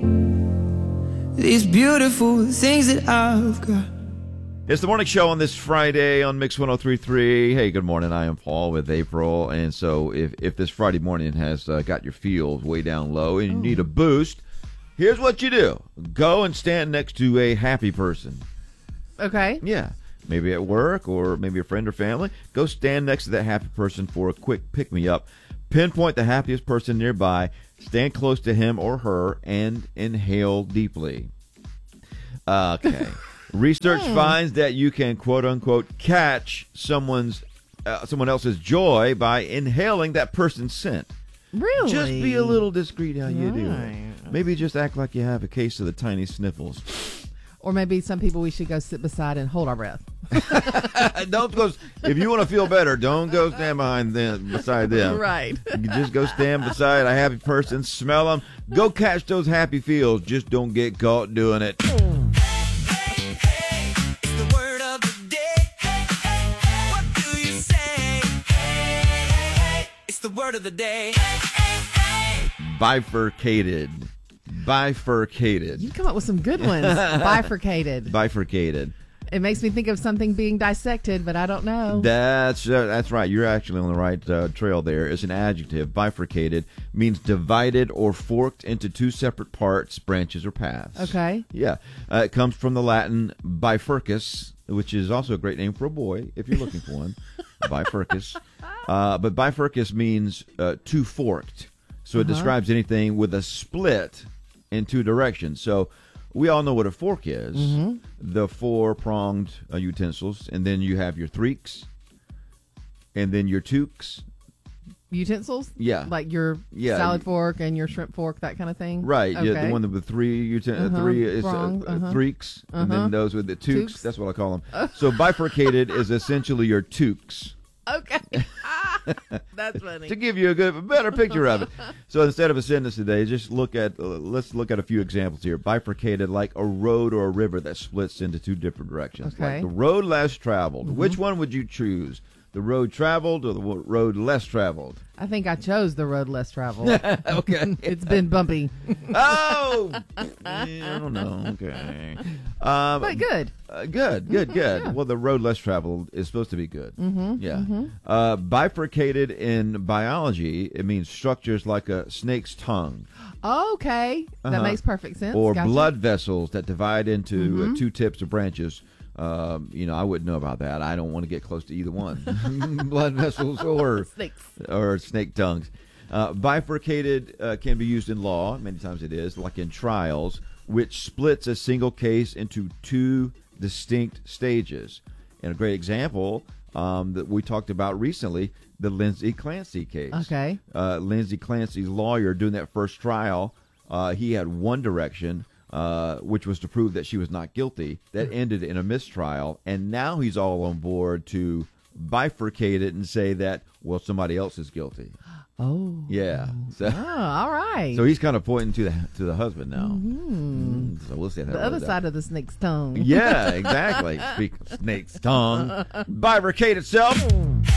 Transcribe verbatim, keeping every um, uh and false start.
these beautiful things that I've got. It's the morning show on this Friday on Mix one oh three point three. Hey, good morning. I am Paul with April. And so if, if this Friday morning has uh, got your feels way down low and you need a boost, here's what you do. Go and stand next to a happy person. Okay. Yeah. Maybe at work or maybe a friend or family. Go stand next to that happy person for a quick pick-me-up. Pinpoint the happiest person nearby. Stand close to him or her and inhale deeply. Okay. Research Hmm. finds that you can, quote-unquote, catch someone's uh, someone else's joy by inhaling that person's scent. Really? Just be a little discreet how you do Right. it. Maybe just act like you have a case of the tiny sniffles. Or maybe some people we should go sit beside and hold our breath. Don't go. If you want to feel better, don't go stand behind them, beside them. Right. You just go stand beside a happy person, smell them, go catch those happy feels. Just don't get caught doing it. It's the word of the day. What do you say? It's the word of the day. Bifurcated. Bifurcated. You come up with some good ones. Bifurcated. Bifurcated. It makes me think of something being dissected, but I don't know. That's uh, that's right. You're actually on the right uh, trail there. It's an adjective. Bifurcated means divided or forked into two separate parts, branches, or paths. Okay. Yeah. Uh, it comes from the Latin bifurcus, which is also a great name for a boy if you're looking for one. Bifurcus. Uh, but bifurcus means uh, two forked. So it Uh-huh. describes anything with a split in two directions. So we all know what a fork is. Mm-hmm. The four-pronged uh, utensils. And then you have your threeks. And then your toques. Utensils? Yeah. Like your Yeah. salad fork and your shrimp fork, that kind of thing? Right. Okay. Yeah, the one with three uten- uh, Uh-huh. three is uh, Prongs, uh, uh-huh. threeks. And Uh-huh. then those with the toques. Toques. That's what I call them. So bifurcated is essentially your toques. Okay. That's funny. To give you a good, a better picture of it. So instead of a sentence today, just look at, uh, let's look at a few examples here. Bifurcated, like a road or a river that splits into two different directions. Okay. Like the road less traveled. Which one would you choose? The road traveled or the wo- road less traveled? I think I chose the road less traveled. Okay. It's been bumpy. Oh! Yeah, I don't know. Okay. Um, But good. Uh, good, good, good. Yeah. Well, the road less traveled is supposed to be good. Mm-hmm, yeah. Mm-hmm. Uh, bifurcated in biology, it means structures like a snake's tongue. Okay. That Uh-huh. makes perfect sense. Or Gotcha. blood vessels that divide into Mm-hmm. uh, two tips or branches. Um, you know, I wouldn't know about that. I don't want to get close to either one. Blood vessels or Snakes. or snake tongues. Uh, bifurcated uh, can be used in law. Many times it is, like in trials, which splits a single case into two distinct stages. And a great example um, that we talked about recently, the Lindsay Clancy case. Okay. Uh, Lindsay Clancy's lawyer doing that first trial, uh, he had one direction, uh, which was to prove that she was not guilty. That ended in a mistrial. And now he's all on board to bifurcate it and say that, well, somebody else is guilty. Oh. Yeah. So, Oh, all right. so he's kind of pointing to the to the husband now. Mm-hmm. Mm, so we'll see how that The other rolls out. side of the snake's tongue. Yeah, exactly. Speak of snake's tongue. Bifurcate itself.